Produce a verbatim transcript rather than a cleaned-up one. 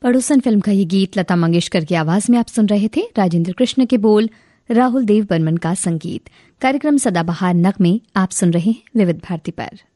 पड़ोसन फिल्म का ये गीत लता मंगेशकर की आवाज में आप सुन रहे थे। राजेंद्र कृष्ण के बोल, राहुल देव बर्मन का संगीत। कार्यक्रम सदाबहार नग में आप सुन रहे हैं विविध भारती पर।